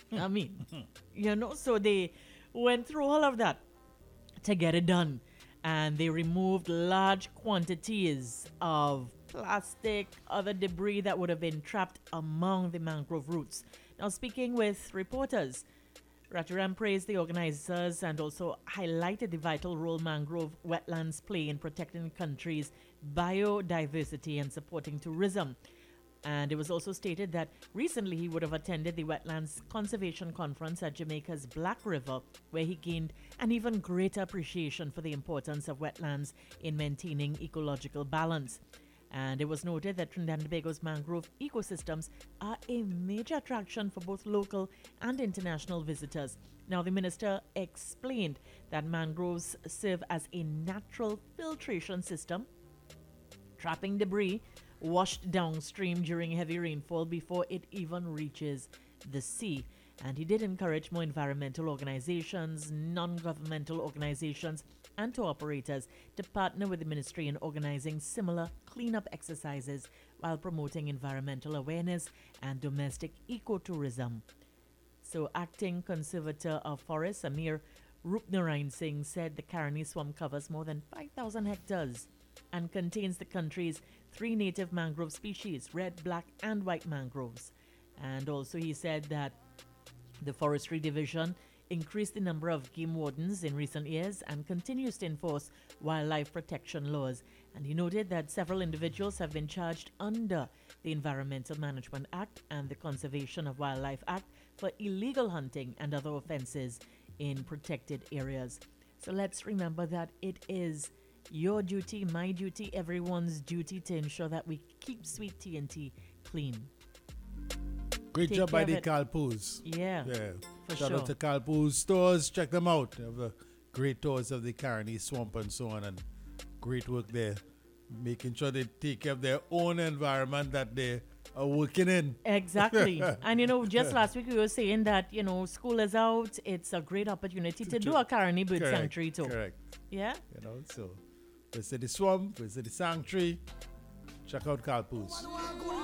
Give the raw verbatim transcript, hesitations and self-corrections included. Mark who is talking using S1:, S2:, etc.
S1: I mean, you know, so they went through all of that to get it done. And they removed large quantities of plastic, other debris that would have been trapped among the mangrove roots. Now, speaking with reporters, Rajaram praised the organizers and also highlighted the vital role mangrove wetlands play in protecting the country's biodiversity and supporting tourism. And it was also stated that recently he would have attended the Wetlands Conservation Conference at Jamaica's Black River, where he gained an even greater appreciation for the importance of wetlands in maintaining ecological balance. And it was noted that Trinidad and Tobago's mangrove ecosystems are a major attraction for both local and international visitors. Now, the minister explained that mangroves serve as a natural filtration system, trapping debris washed downstream during heavy rainfall before it even reaches the sea. And he did encourage more environmental organizations, non-governmental organizations, and tour operators to partner with the ministry in organizing similar cleanup exercises while promoting environmental awareness and domestic ecotourism. So, acting conservator of forests, Amir Rupnarayan Singh, said the Caroni swamp covers more than five thousand hectares and contains the country's three native mangrove species, red, black, and white mangroves. And also he said that the Forestry Division increased the number of game wardens in recent years and continues to enforce wildlife protection laws. And he noted that several individuals have been charged under the Environmental Management Act and the Conservation of Wildlife Act for illegal hunting and other offenses in protected areas. So let's remember that it is your duty, my duty, everyone's duty to ensure that we keep Sweet T N T clean.
S2: Great
S1: Take
S2: job by
S1: care
S2: the
S1: of it.
S2: Calpoos.
S1: Yeah,
S2: Yeah.
S1: for
S2: Shout
S1: sure.
S2: out to Calpoos stores. Check them out. They have uh, great tours of the Caroni swamp and so on, and great work there. Making sure they take care of their own environment that they are working in.
S1: Exactly. And you know, just last week we were saying that, you know, school is out. It's a great opportunity to do a Caroni Bird
S2: Correct,
S1: Sanctuary too.
S2: Correct.
S1: Yeah?
S2: You know, so visit the swamp, visit the sanctuary, check out Calpoos.